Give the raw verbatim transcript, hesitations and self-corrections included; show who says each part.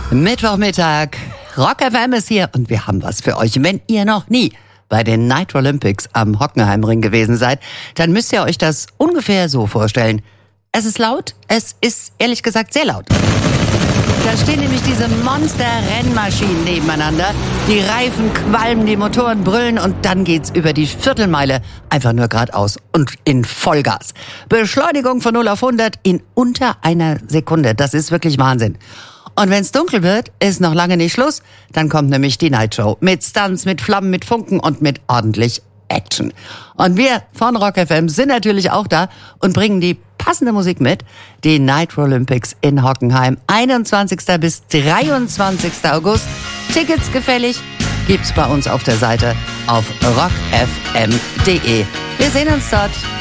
Speaker 1: Mittwochmittag, Rock F M ist hier und wir haben was für euch. Wenn ihr noch nie bei den Nitro Olympics am Hockenheimring gewesen seid, dann müsst ihr euch das ungefähr so vorstellen. Es ist laut, es ist ehrlich gesagt sehr laut. Da stehen nämlich diese Monster-Rennmaschinen nebeneinander. Die Reifen qualmen, die Motoren brüllen und dann geht's über die Viertelmeile einfach nur geradeaus und in Vollgas. Beschleunigung von null auf hundert in unter einer Sekunde. Das ist wirklich Wahnsinn. Und wenn's dunkel wird, ist noch lange nicht Schluss. Dann kommt nämlich die Night Show mit Stunts, mit Flammen, mit Funken und mit ordentlich Action. Und wir von Rock F M sind natürlich auch da und bringen die passende Musik mit. Die Nitro Olympics in Hockenheim, einundzwanzigsten bis dreiundzwanzigsten August. Tickets gefällig gibt's bei uns auf der Seite auf rock f m punkt d e. Wir sehen uns dort.